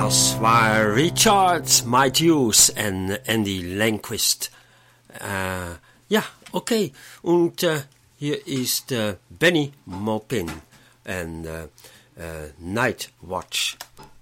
Das war Richard Matthews und Andy Landquist. Ja, okay. Und hier ist Benny Maupin und Night Watch.